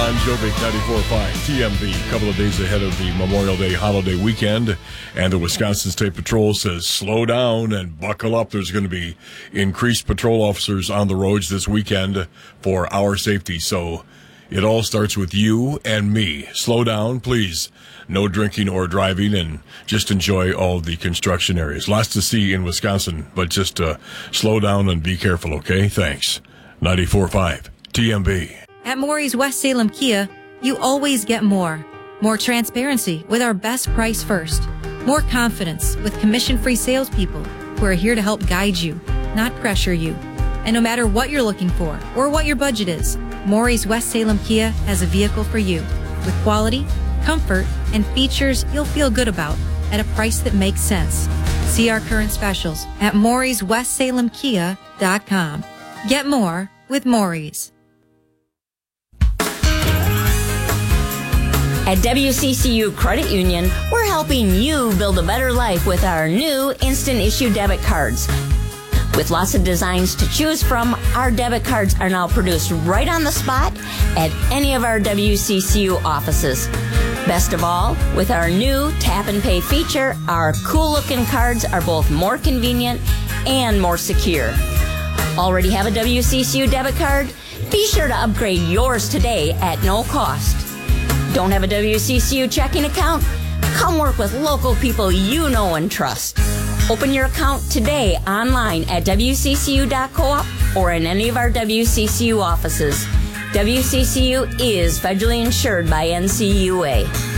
Bon Jovi, 94.5 TMV. A couple of days ahead of the Memorial Day holiday weekend, and the Wisconsin State Patrol says slow down and buckle up. There's going to be increased patrol officers on the roads this weekend for our safety. So it all starts with you and me. Slow down, please. No drinking or driving, and just enjoy all the construction areas. Lots to see in Wisconsin, but just slow down and be careful, okay? Thanks. 94.5 TMV. At Maury's West Salem Kia, you always get more. More transparency with our best price first. More confidence with commission-free salespeople who are here to help guide you, not pressure you. And no matter what you're looking for or what your budget is, Maury's West Salem Kia has a vehicle for you with quality, comfort, and features you'll feel good about at a price that makes sense. See our current specials at MaurysWestSalemKia.com. Get more with Maury's. At WCCU Credit Union, we're helping you build a better life with our new instant issue debit cards. With lots of designs to choose from, our debit cards are now produced right on the spot at any of our WCCU offices. Best of all, with our new tap and pay feature, our cool-looking cards are both more convenient and more secure. Already have a WCCU debit card? Be sure to upgrade yours today at no cost. Don't have a WCCU checking account? Come work with local people you know and trust. Open your account today online at WCCU.coop or in any of our WCCU offices. WCCU is federally insured by NCUA.